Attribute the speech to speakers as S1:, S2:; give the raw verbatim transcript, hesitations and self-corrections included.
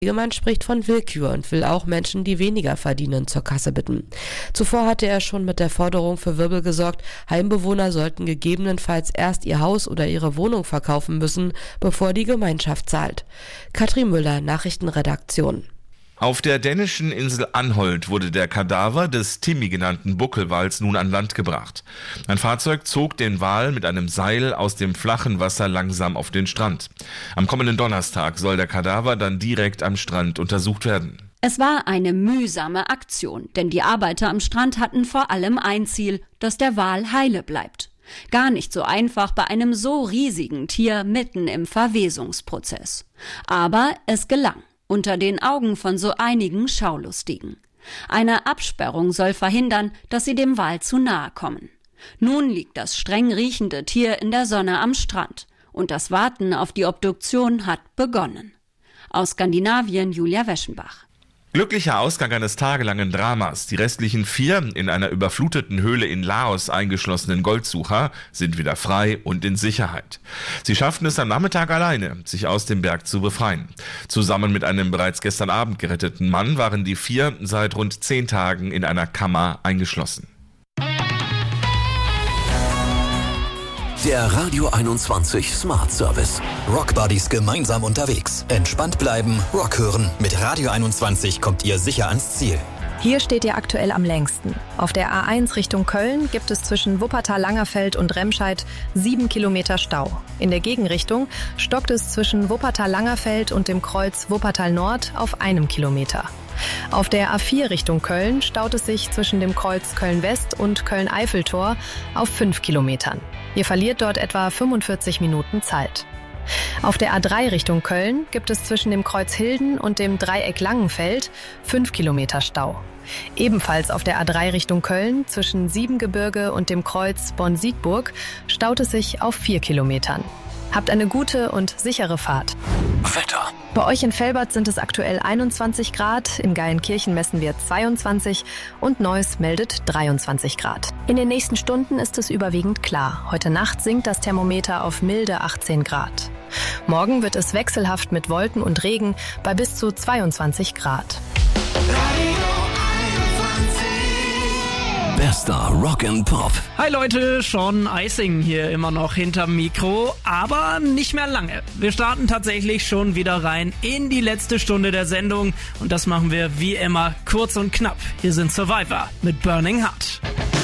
S1: Stegemann spricht von Willkür und will auch Menschen, die weniger verdienen, zur Kasse bitten. Zuvor hatte er schon mit der Forderung für Wirbel gesorgt, Heimbewohner sollten gegebenenfalls erst ihr Haus oder ihre Wohnung verkaufen müssen, bevor die Gemeinschaft zahlt. Katrin Müller, Nachrichtenredaktion.
S2: Auf der dänischen Insel Anholt wurde der Kadaver des Timmy genannten Buckelwals nun an Land gebracht. Ein Fahrzeug zog den Wal mit einem Seil aus dem flachen Wasser langsam auf den Strand. Am kommenden Donnerstag soll der Kadaver dann direkt am Strand untersucht werden.
S3: Es war eine mühsame Aktion, denn die Arbeiter am Strand hatten vor allem ein Ziel, dass der Wal heile bleibt. Gar nicht so einfach bei einem so riesigen Tier mitten im Verwesungsprozess. Aber es gelang. Unter den Augen von so einigen Schaulustigen. Eine Absperrung soll verhindern, dass sie dem Wal zu nahe kommen. Nun liegt das streng riechende Tier in der Sonne am Strand und das Warten auf die Obduktion hat begonnen. Aus Skandinavien Julia Weschenbach.
S2: Glücklicher Ausgang eines tagelangen Dramas. Die restlichen vier in einer überfluteten Höhle in Laos eingeschlossenen Goldsucher sind wieder frei und in Sicherheit. Sie schafften es am Nachmittag alleine, sich aus dem Berg zu befreien. Zusammen mit einem bereits gestern Abend geretteten Mann waren die vier seit rund zehn Tagen in einer Kammer eingeschlossen.
S4: Der Radio einundzwanzig Smart Service. Rock Buddies gemeinsam unterwegs. Entspannt bleiben, Rock hören. Mit Radio einundzwanzig kommt ihr sicher ans Ziel.
S5: Hier steht ihr aktuell am längsten. Auf der A eins Richtung Köln gibt es zwischen Wuppertal-Langerfeld und Remscheid sieben Kilometer Stau. In der Gegenrichtung stockt es zwischen Wuppertal-Langerfeld und dem Kreuz Wuppertal-Nord auf einem Kilometer. Auf der A vier Richtung Köln staut es sich zwischen dem Kreuz Köln-West und Köln-Eiffeltor auf fünf Kilometern. Ihr verliert dort etwa fünfundvierzig Minuten Zeit. Auf der A drei Richtung Köln gibt es zwischen dem Kreuz Hilden und dem Dreieck Langenfeld fünf Kilometer Stau. Ebenfalls auf der A drei Richtung Köln zwischen Siebengebirge und dem Kreuz Bonn-Siegburg staut es sich auf vier Kilometern. Habt eine gute und sichere Fahrt.
S4: Wetter.
S5: Bei euch in Velbert sind es aktuell einundzwanzig Grad, in Geilenkirchen messen wir zweiundzwanzig und Neuss meldet dreiundzwanzig Grad. In den nächsten Stunden ist es überwiegend klar. Heute Nacht sinkt das Thermometer auf milde achtzehn Grad. Morgen wird es wechselhaft mit Wolken und Regen bei bis zu zweiundzwanzig Grad.
S4: Bester Rock and Pop.
S6: Hi Leute, Sean Eising hier immer noch hinterm Mikro, aber nicht mehr lange. Wir starten tatsächlich schon wieder rein in die letzte Stunde der Sendung und das machen wir wie immer kurz und knapp. Hier sind Survivor mit Burning Heart.